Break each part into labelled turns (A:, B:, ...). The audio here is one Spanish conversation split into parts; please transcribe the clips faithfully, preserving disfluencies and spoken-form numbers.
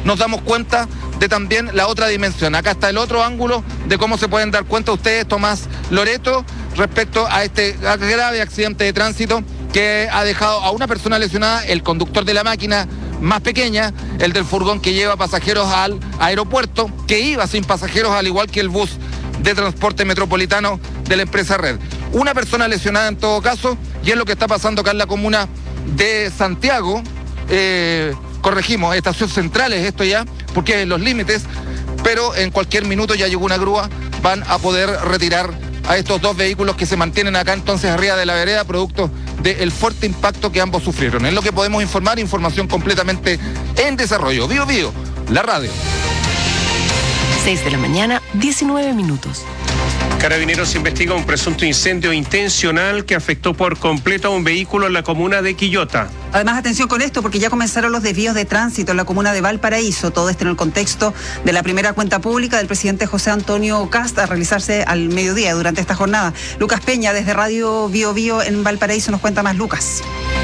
A: nos damos cuenta de también la otra dimensión. Acá está el otro ángulo de cómo se pueden dar cuenta ustedes, Tomás Loreto, respecto a este grave accidente de tránsito que ha dejado a una persona lesionada, el conductor de la máquina más pequeña, el del furgón que lleva pasajeros al aeropuerto, que iba sin pasajeros al igual que el bus de transporte metropolitano de la empresa Red. Una persona lesionada en todo caso, y es lo que está pasando acá en la comuna de Santiago. Eh, corregimos, estación central es esto ya, porque es los límites, pero en cualquier minuto ya llegó una grúa, van a poder retirar a estos dos vehículos que se mantienen acá entonces arriba de la vereda, producto del fuerte impacto que ambos sufrieron. Es lo que podemos informar, información completamente en desarrollo. Bío Bío, la radio.
B: seis de la mañana, diecinueve minutos.
C: Carabineros investiga un presunto incendio intencional que afectó por completo a un vehículo en la comuna de Quillota.
D: Además, atención con esto, porque ya comenzaron los desvíos de tránsito en la comuna de Valparaíso. Todo esto en el contexto de la primera cuenta pública del presidente José Antonio Kast a realizarse al mediodía durante esta jornada. Lucas Peña, desde Radio Bío Bío en Valparaíso, nos cuenta más. Lucas.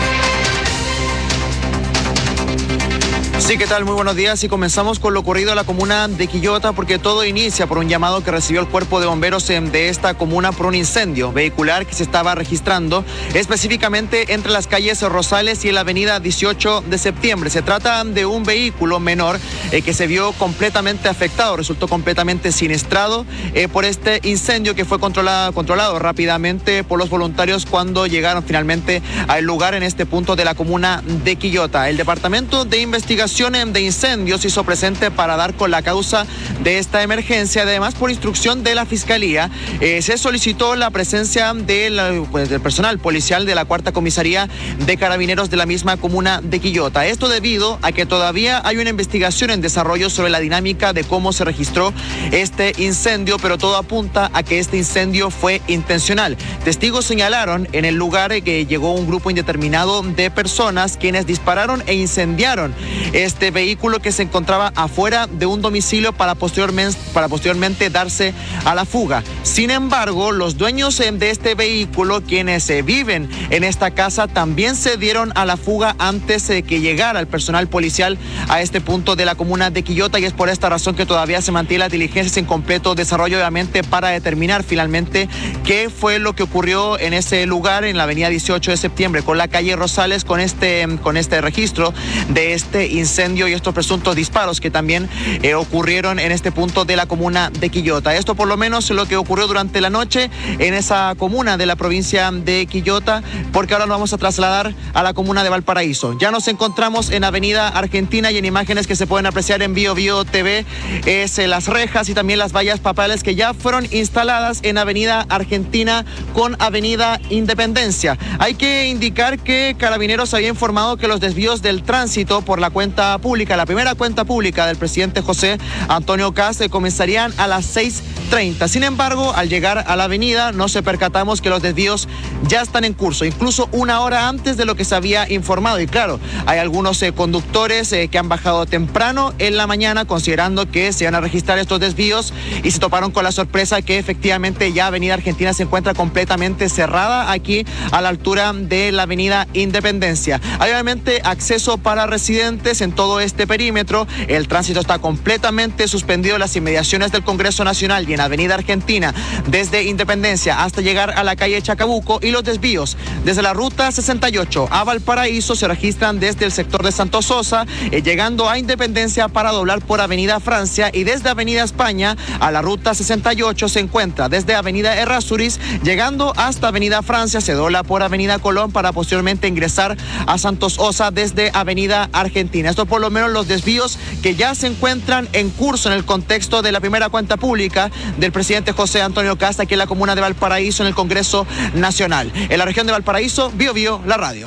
E: Sí, ¿qué tal? Muy buenos días y comenzamos con lo ocurrido en la comuna de Quillota porque todo inicia por un llamado que recibió el cuerpo de bomberos de esta comuna por un incendio vehicular que se estaba registrando específicamente entre las calles Rosales y la avenida dieciocho de septiembre. Se trata de un vehículo menor eh, que se vio completamente afectado, resultó completamente siniestrado eh, por este incendio que fue controlado, controlado rápidamente por los voluntarios cuando llegaron finalmente al lugar en este punto de la comuna de Quillota. El Departamento de Investigación de Incendios hizo presente para dar con la causa de esta emergencia. Además, por instrucción de la Fiscalía, eh, se solicitó la presencia de la, pues, del personal policial de la Cuarta Comisaría de Carabineros de la misma comuna de Quillota. Esto debido a que todavía hay una investigación en desarrollo sobre la dinámica de cómo se registró este incendio, pero todo apunta a que este incendio fue intencional. Testigos señalaron en el lugar que llegó un grupo indeterminado de personas quienes dispararon e incendiaron este vehículo que se encontraba afuera de un domicilio para posteriormente, para posteriormente darse a la fuga. Sin embargo, los dueños de este vehículo, quienes viven en esta casa, también se dieron a la fuga antes de que llegara el personal policial a este punto de la comuna de Quillota, y es por esta razón que todavía se mantiene las diligencias en completo desarrollo, obviamente, para determinar finalmente qué fue lo que ocurrió en ese lugar, en la avenida dieciocho de septiembre, con la calle Rosales, con este, con este registro de este incendio incendio y estos presuntos disparos que también eh, ocurrieron en este punto de la comuna de Quillota. Esto por lo menos es lo que ocurrió durante la noche en esa comuna de la provincia de Quillota, porque ahora nos vamos a trasladar a la comuna de Valparaíso. Ya nos encontramos en Avenida Argentina y en imágenes que se pueden apreciar en Bío Bío T V es eh, las rejas y también las vallas papales que ya fueron instaladas en Avenida Argentina con Avenida Independencia. Hay que indicar que Carabineros había informado que los desvíos del tránsito por la cuenta pública, la primera cuenta pública del presidente José Antonio Kast, comenzarían a las seis treinta. Sin embargo, al llegar a la avenida nos percatamos que los desvíos ya están en curso, incluso una hora antes de lo que se había informado. Y claro, hay algunos eh, conductores eh, que han bajado temprano en la mañana considerando que se van a registrar estos desvíos y se toparon con la sorpresa que efectivamente ya Avenida Argentina se encuentra completamente cerrada aquí a la altura de la Avenida Independencia. Hay obviamente acceso para residentes en todo este perímetro. El tránsito está completamente suspendido en las inmediaciones del Congreso Nacional y en Avenida Argentina desde Independencia hasta llegar a la calle Chacabuco, y los desvíos desde la ruta sesenta y ocho a Valparaíso se registran desde el sector de Santo Sosa, eh, llegando a Independencia para doblar por Avenida Francia, y desde Avenida España a la ruta sesenta y ocho se encuentra desde Avenida Errázuriz, llegando hasta Avenida Francia, se dobla por Avenida Colón para posteriormente ingresar a Santos Osa desde Avenida Argentina. Esto por lo menos los desvíos que ya se encuentran en curso en el contexto de la primera cuenta pública del presidente José Antonio Kast aquí en la comuna de Valparaíso en el Congreso Nacional. En la región de Valparaíso, Bío Bío, la radio.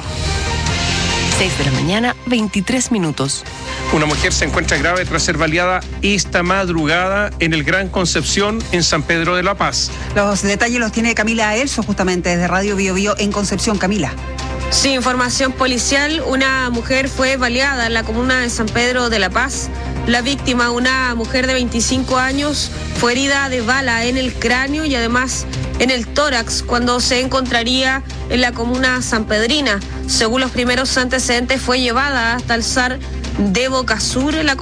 B: seis de la mañana, veintitrés minutos.
C: Una mujer se encuentra grave tras ser baleada esta madrugada en el Gran Concepción, en San Pedro de la Paz.
D: Los detalles los tiene Camila Elso, justamente desde Radio Bío Bío en Concepción. Camila.
F: Sí, información policial. Una mujer fue baleada en la comuna de San Pedro de la Paz. La víctima, una mujer de veinticinco años, fue herida de bala en el cráneo y además en el tórax cuando se encontraría en la comuna sanpedrina. Según los primeros antecedentes, fue llevada hasta el S A R de Boca Sur, en la